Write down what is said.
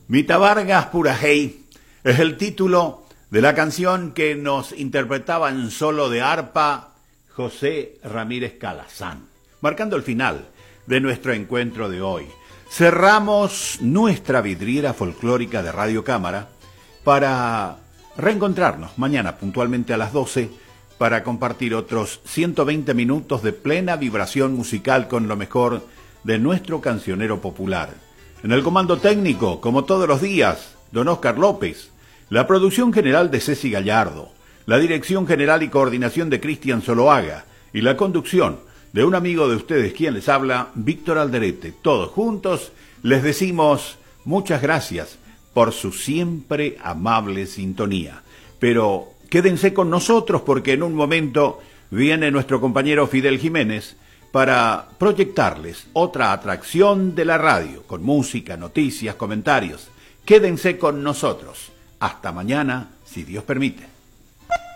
Mita Vargas Purajey es el título de la canción que nos interpretaba en solo de arpa José Ramírez Calazán, marcando el final de nuestro encuentro de hoy. Cerramos nuestra vidriera folclórica de Radio Cámara para reencontrarnos mañana puntualmente a las 12 para compartir otros 120 minutos de plena vibración musical con lo mejor de nuestro cancionero popular. En el comando técnico, como todos los días, don Oscar López, la producción general de Ceci Gallardo, la dirección general y coordinación de Cristian Zoloaga y la conducción de un amigo de ustedes, quien les habla, Víctor Alderete. Todos juntos les decimos muchas gracias por su siempre amable sintonía. Pero quédense con nosotros porque en un momento viene nuestro compañero Fidel Jiménez para proyectarles otra atracción de la radio, con música, noticias, comentarios. Quédense con nosotros. Hasta mañana, si Dios permite.